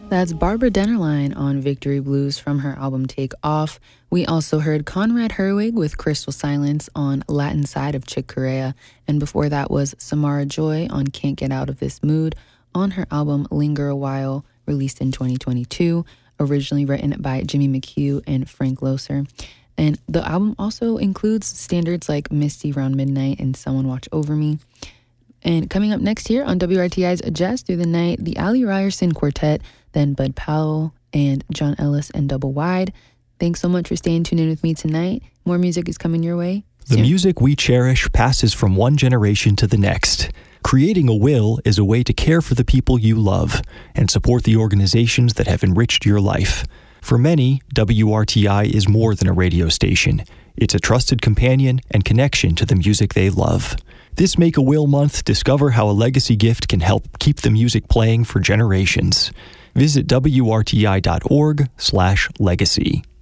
That's Barbara Dennerlein on Victory Blues from her album Take Off. We also heard Conrad Herwig with Crystal Silence on Latin Side of Chick Corea. And before that was Samara Joy on Can't Get Out of This Mood on her album Linger a While, released in 2022, originally written by Jimmy McHugh and Frank Loesser. And the album also includes standards like Misty Round Midnight and Someone Watch Over Me. And coming up next here on WRTI's Jazz Through the Night, the Ali Ryerson Quartet, then Bud Powell and John Ellis and Double Wide. Thanks so much for staying tuned in with me tonight. More music is coming your way soon. The music we cherish passes from one generation to the next. Creating a will is a way to care for the people you love and support the organizations that have enriched your life. For many, WRTI is more than a radio station. It's a trusted companion and connection to the music they love. This Make a Will month, discover how a legacy gift can help keep the music playing for generations. Visit WRTI.org/legacy.